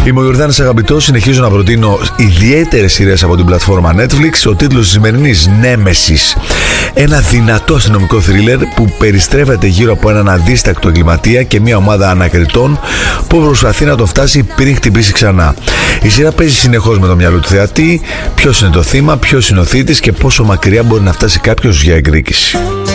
Είμαι ο Ιορδάνης Αγαπητός, συνεχίζω να προτείνω ιδιαίτερες σειρές από την πλατφόρμα Netflix. Ο τίτλος της σημερινής, Νέμεσης. Ένα δυνατό αστυνομικό θρίλερ που περιστρέφεται γύρω από έναν αδίστακτο εγκληματία και μια ομάδα ανακριτών που προσπαθεί να τον φτάσει πριν χτυπήσει ξανά. Η σειρά παίζει συνεχώς με το μυαλό του θεατή, ποιος είναι το θύμα, ποιος είναι ο θήτης και πόσο μακριά μπορεί να φτάσει κάποιος για εκδίκηση.